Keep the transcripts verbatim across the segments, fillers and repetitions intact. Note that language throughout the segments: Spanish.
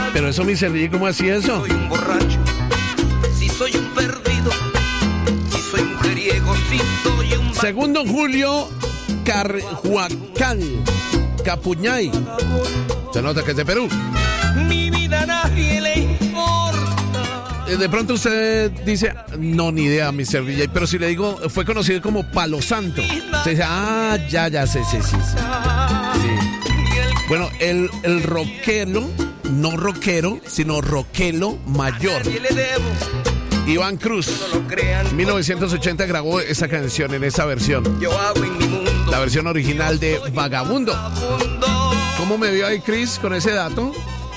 Pero eso, mister D J, ¿cómo hacía eso? Soy un borracho, si soy un perdido, si soy mujeriego, si soy un... Segundo Julio Carhuacán Capuñay. Se nota que es de Perú. Mi vida a nadie le importa. De pronto usted dice, no, ni idea, mister D J, pero si le digo, fue conocido como Palo Santo. Se dice, ah, ya, ya sé, sí, sí, sí. Sí. Bueno, el, el rockero, no rockero, sino rockero mayor, Iván Cruz, mil novecientos ochenta grabó esa canción en esa versión. La versión original de Vagabundo. ¿Cómo me vio ahí, Chris, con ese dato?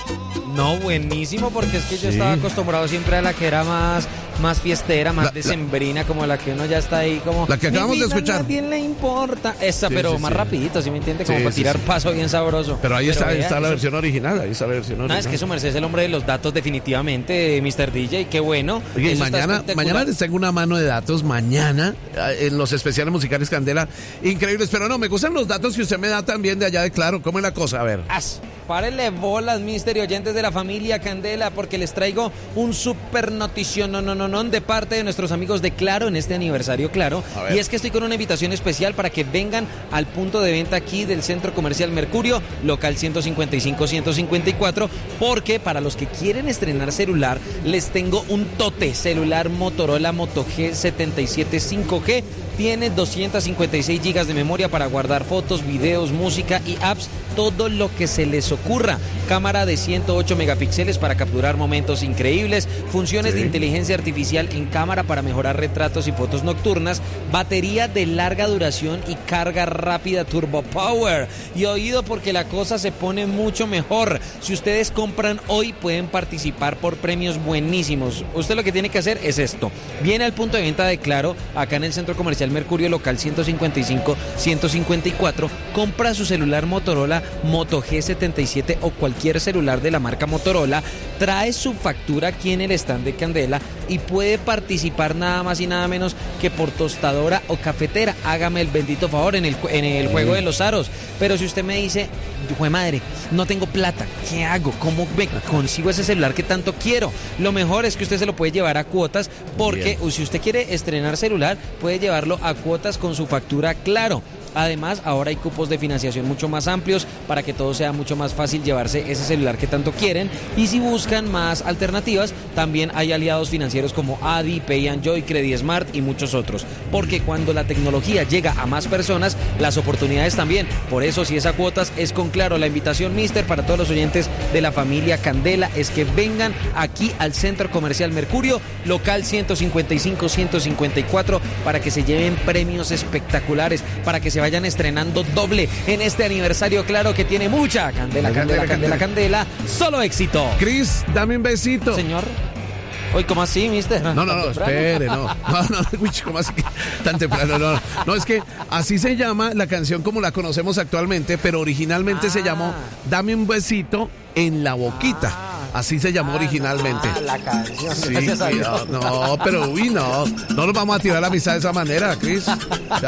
No, buenísimo, porque es que yo sí. estaba acostumbrado siempre a la que era más, más fiestera, más la, decembrina, como la que uno ya está ahí como... La que acabamos de escuchar. A nadie le importa. Esa, sí, pero sí, más sí. rapidito, ¿sí me entiende? Como sí, para tirar sí, sí. paso bien sabroso. Pero ahí pero está, vea, está la eso... versión original, ahí está la versión original. No, es que su merced es el hombre de los datos definitivamente, mister D J, qué bueno. Oye, mañana, mañana les tengo una mano de datos, mañana, en los especiales musicales Candela, increíbles, pero no, me gustan los datos que usted me da también de allá de Claro. ¿Cómo es la cosa? A ver. As. Párenle bolas, mister y oyentes de la familia Candela, porque les traigo un super notición no, no, no, no, de parte de nuestros amigos de Claro en este aniversario Claro. Y es que estoy con una invitación especial para que vengan al punto de venta aquí del Centro Comercial Mercurio, local ciento cincuenta y cinco, ciento cincuenta y cuatro, porque para los que quieren estrenar celular, les tengo un tote celular Motorola Moto G setenta y siete cinco G. Tiene doscientos cincuenta y seis gigas de memoria para guardar fotos, videos, música y apps, todo lo que se les ocurra. Cámara de ciento ocho megapíxeles para capturar momentos increíbles, funciones sí. de inteligencia artificial en cámara para mejorar retratos y fotos nocturnas, batería de larga duración y carga rápida Turbo Power. Y oído, porque la cosa se pone mucho mejor. Si ustedes compran hoy, pueden participar por premios buenísimos. Usted lo que tiene que hacer es esto. Viene al punto de venta de Claro, acá en el Centro Comercial Mercurio, local ciento cincuenta y cinco, ciento cincuenta y cuatro, compra su celular Motorola Moto G setenta y siete o cualquier celular de la marca Motorola, trae su factura aquí en el stand de Candela y puede participar nada más y nada menos que por tostadora o cafetera. Hágame el bendito favor en el, en el juego de los aros. Pero si usted me dice, jue madre, no tengo plata, ¿qué hago? ¿Cómo me consigo ese celular que tanto quiero? Lo mejor es que usted se lo puede llevar a cuotas, porque Bien. si usted quiere estrenar celular, puede llevarlo a cuotas con su factura Claro. Además, ahora hay cupos de financiación mucho más amplios para que todo sea mucho más fácil llevarse ese celular que tanto quieren. Y si buscan más alternativas, también hay aliados financieros como Adi, Pay and Joy, Credit Smart y muchos otros. Porque cuando la tecnología llega a más personas, las oportunidades también. Por eso, si es a cuotas, es con Claro. La invitación, mister, para todos los oyentes de la familia Candela, es que vengan aquí al Centro Comercial Mercurio, local ciento cincuenta y cinco, ciento cincuenta y cuatro, para que se lleven premios espectaculares, para que se vayan estrenando doble en este aniversario Claro, que tiene mucha candela, candela, candela, candela, solo éxito. Chris, dame un besito. Señor. Uy, ¿cómo así, mister? No, no, no, espere, no. No, no, uy, ¿cómo así que tan temprano? No, no, no, es que así se llama la canción como la conocemos actualmente, pero originalmente ah. se llamó Dame un besito en la boquita. Ah. Así se llamó ah, originalmente. Ah, la canción. Sí, no, no, pero uy, no. No nos vamos a tirar la amistad de esa manera, Chris. Ya